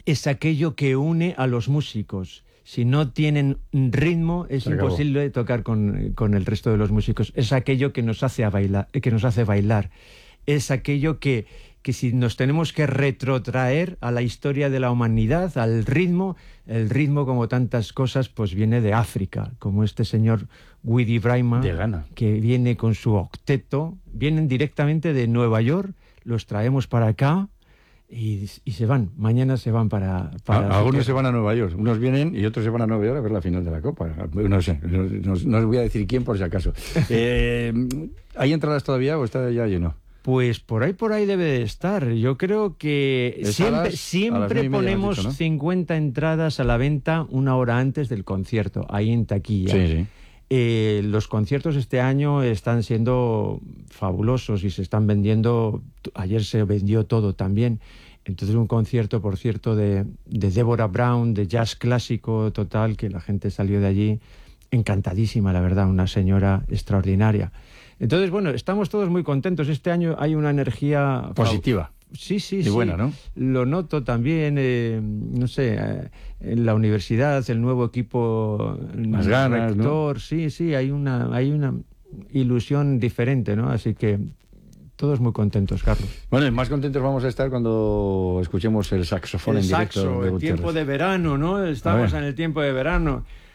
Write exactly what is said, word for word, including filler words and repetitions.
es aquello que une a los músicos. Si no tienen ritmo, es imposible tocar con, con el resto de los músicos. Es aquello que nos hace, a bailar, que nos hace bailar. Es aquello que, que si nos tenemos que retrotraer a la historia de la humanidad, al ritmo, el ritmo, como tantas cosas, pues viene de África, como este señor Widi Braima, de Ghana, que viene con su octeto, vienen directamente de Nueva York, los traemos para acá y, y se van, mañana se van para... para a, algunos se van a Nueva York, unos vienen y otros se van a Nueva York a ver la final de la Copa, no sé, no, no, no os voy a decir quién por si acaso. eh, ¿Hay entradas todavía o está ya lleno? Pues por ahí, por ahí debe de estar. Yo creo que es siempre, las, siempre ponemos dicho, ¿no? cincuenta entradas a la venta una hora antes del concierto, ahí en taquilla. Sí, sí. Eh, los conciertos este año están siendo fabulosos y se están vendiendo. Ayer se vendió todo también. Entonces un concierto, por cierto, de, de Deborah Brown, de jazz clásico total, que la gente salió de allí encantadísima, la verdad, una señora extraordinaria. Entonces, bueno, estamos todos muy contentos. Este año hay una energía... positiva. Sí, sí, y sí. buena, ¿no? Lo noto también, eh, no sé, eh, en la universidad, el nuevo equipo... Más ganas, rector, ¿no? Sí, sí, hay una, hay una ilusión diferente, ¿no? Así que todos muy contentos, Carlos. Bueno, y más contentos vamos a estar cuando escuchemos el saxofón el en directo. Saxo, de el tiempo de verano, ¿no? Estamos en el tiempo de verano.